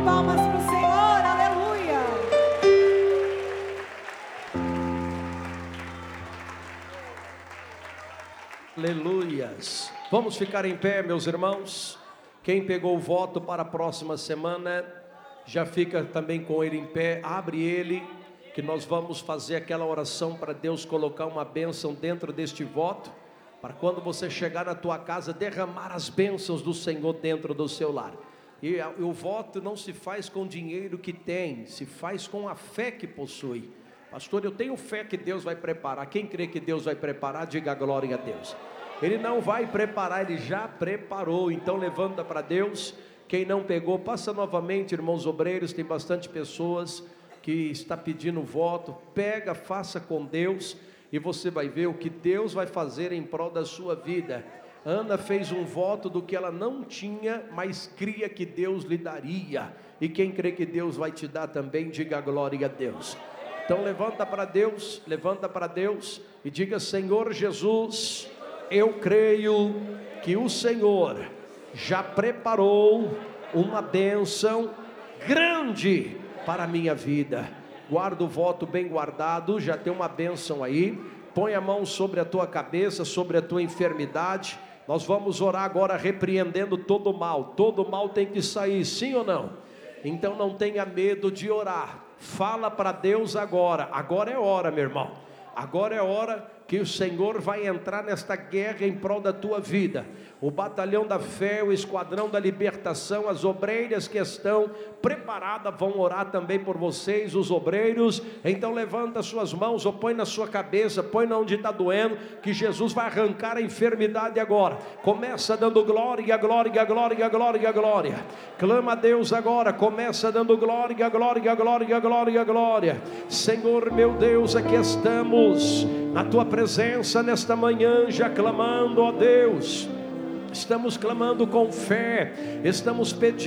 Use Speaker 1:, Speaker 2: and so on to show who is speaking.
Speaker 1: palmas para o Senhor, aleluia.
Speaker 2: Aleluias. Vamos ficar em pé, meus irmãos. Quem pegou o voto para a próxima semana, já fica também com ele em pé. Abre ele, que nós vamos fazer aquela oração para Deus colocar uma bênção dentro deste voto, para quando você chegar na tua casa, derramar as bênçãos do Senhor dentro do seu lar. E o voto não se faz com o dinheiro que tem, se faz com a fé que possui. Pastor, eu tenho fé que Deus vai preparar. Quem crê que Deus vai preparar, diga glória a Deus. Ele não vai preparar, Ele já preparou. Então levanta para Deus. Quem não pegou, passa novamente, irmãos obreiros. Tem bastante pessoas que está pedindo voto. Pega, faça com Deus, e você vai ver o que Deus vai fazer em prol da sua vida. Ana fez um voto do que ela não tinha, mas cria que Deus lhe daria. E quem crê que Deus vai te dar também, diga glória a Deus. Então levanta para Deus e diga: Senhor Jesus, eu creio que o Senhor já preparou uma bênção grande para a minha vida. Guarda o voto bem guardado, já tem uma bênção aí. Põe a mão sobre a tua cabeça, sobre a tua enfermidade. Nós vamos orar agora repreendendo todo mal. Todo mal tem que sair, sim ou não? Então não tenha medo de orar. Fala para Deus agora. Agora é hora, meu irmão. Agora é hora que o Senhor vai entrar nesta guerra em prol da tua vida. O batalhão da fé, o esquadrão da libertação, as obreiras que estão preparadas vão orar também por vocês, os obreiros. Então levanta suas mãos ou põe na sua cabeça, põe na onde está doendo, que Jesus vai arrancar a enfermidade agora. Começa dando glória, glória, glória, glória, glória. Clama a Deus agora, começa dando glória, glória, glória, glória, glória. Senhor meu Deus, aqui estamos na tua presença nesta manhã, já clamando, ó Deus. Estamos clamando com fé, estamos pedindo